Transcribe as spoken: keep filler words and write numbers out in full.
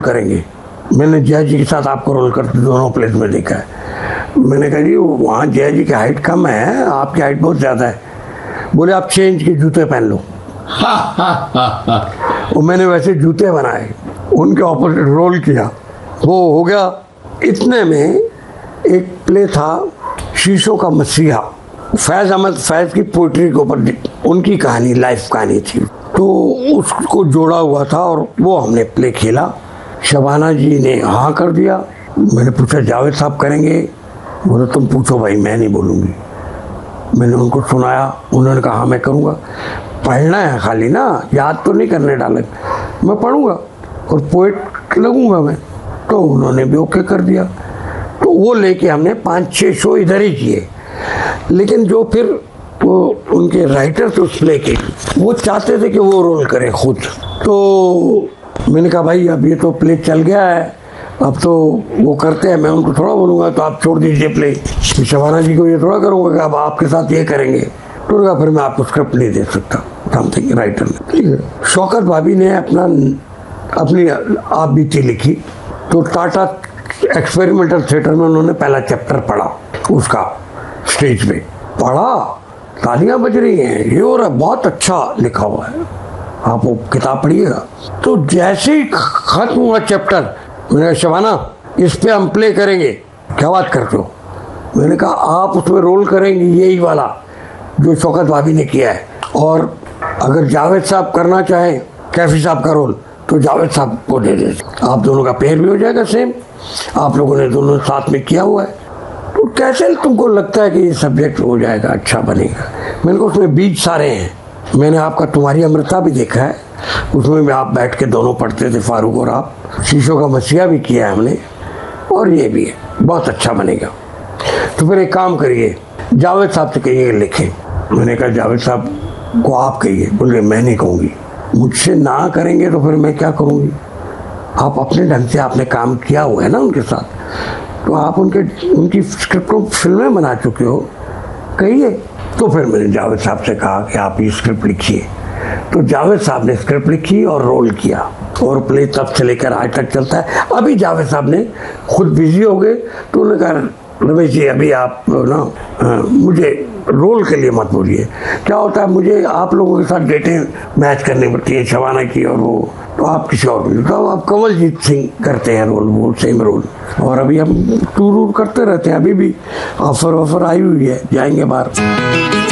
करेंगे। मैंने जया जी के साथ आपको रोल करते दोनों प्लेस में देखा है। मैंने कहा जी वहाँ जया जी की हाइट कम है, आपकी हाइट बहुत ज़्यादा है। बोले आप छः इंच के जूते पहन लो। और मैंने वैसे जूते बनाए, उनके ऑपोजिट रोल किया, वो हो गया। इतने में एक प्ले था शीशों का मसीहा, फैज़ अहमद फैज़ की पोइट्री के ऊपर उनकी कहानी, लाइफ कहानी थी, तो उसको जोड़ा हुआ था और वो हमने प्ले खेला। शबाना जी ने हाँ कर दिया। मैंने पूछा जावेद साहब करेंगे? बोले तुम पूछो भाई, मैं नहीं बोलूँगी। मैंने उनको सुनाया, उन्होंने कहा हाँ मैं करूँगा। पढ़ना है खाली ना, याद तो नहीं करने डाले, मैं पढ़ूँगा और पोइट लगूँगा मैं। तो उन्होंने भी ओके कर दिया। तो वो लेके हमने पाँच छः शो इधर ही किए। लेकिन जो फिर वो उनके राइटर थे उस प्ले के, वो चाहते थे कि वो रोल करें खुद। तो मैंने कहा भाई अब ये तो प्ले चल गया है, अब तो वो करते हैं, मैं उनको थोड़ा बोलूँगा तो आप छोड़ दीजिए प्ले। शबाना जी को ये थोड़ा करूँगा कि अब आपके साथ ये करेंगे। तो कहा फिर मैं आपको स्क्रिप्ट नहीं दे सकता, समथिंग राइटर ने। ठीक है। शौकत भाभी ने अपना अपनी आप बीती लिखी, तो टाटा एक्सपेरिमेंटल थिएटर में उन्होंने पहला चैप्टर पढ़ा, उसका स्टेज पे पढ़ा, तालियां बज रही हैं, ये और बहुत अच्छा लिखा हुआ है, आप वो किताब पढ़िएगा। तो जैसे ही खत्म हुआ चैप्टर, मैंने कहा शबाना इस पे हम प्ले करेंगे। क्या बात करते हो? मैंने कहा आप उसमें रोल करेंगे यही वाला जो शौकत भाभी ने किया है, और अगर जावेद साहब करना चाहें कैफी साहब का रोल तो जावेद साहब को दे दे, आप दोनों का पेयर भी हो जाएगा सेम, आप लोगों ने दोनों साथ में किया हुआ है। तो कैसे तुमको लगता है कि ये सब्जेक्ट हो जाएगा, अच्छा बनेगा? मैंने कहा उसमें बीज सारे हैं। मैंने आपका तुम्हारी अमृता भी देखा है, उसमें भी आप बैठ के दोनों पढ़ते थे, फारूक और आप। शीशों का मसीहा भी किया है हमने, और ये भी है, बहुत अच्छा बनेगा। तो फिर एक काम करिए, जावेद साहब से कहिए लिखें। मैंने कहा जावेद साहब को आप कहिए। बोले मैं नहीं कहूँगी, मुझसे ना करेंगे तो फिर मैं क्या करूँगी? आप अपने ढंग से आपने काम किया हुआ है ना उनके साथ, तो आप उनके उनकी स्क्रिप्ट को फिल्में बना चुके हो, कहिए। तो फिर मैंने जावेद साहब से कहा कि आप ये स्क्रिप्ट लिखिए। तो जावेद साहब ने स्क्रिप्ट लिखी और रोल किया, और प्ले तब से लेकर आज तक चलता है। अभी जावेद साहब ने खुद बिजी हो गए, तो उन्होंने कहा रमेश जी अभी आप ना मुझे रोल के लिए मत बोलिए। क्या होता है, मुझे आप लोगों के साथ डेटें मैच करनी पड़ती है, शबाना की और वो, तो आप किसी और को, तो आप कमलजीत सिंह करते हैं रोल, वो सेम रोल। और अभी हम टूर वूर करते रहते हैं, अभी भी ऑफर ऑफर आई हुई है, जाएंगे बाहर।